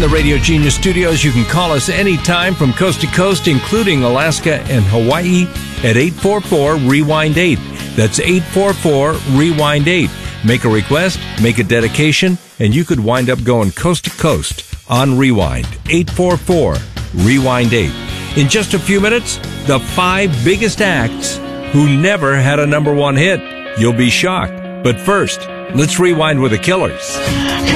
the Radio Genius Studios. You can call us anytime from coast to coast, including Alaska and Hawaii, at 844-REWIND-8. That's 844-REWIND-8. Make a request, make a dedication, and you could wind up going coast to coast on Rewind. 844-REWIND-8. In just a few minutes, the 5 biggest acts who never had a number 1 hit. You'll be shocked. But first, let's rewind with the Killers.